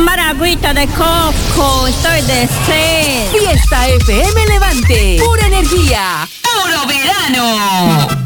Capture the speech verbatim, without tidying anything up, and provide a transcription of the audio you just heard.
tomar agüita de coco, estoy de sed. Fiesta F M Levante, pura energía.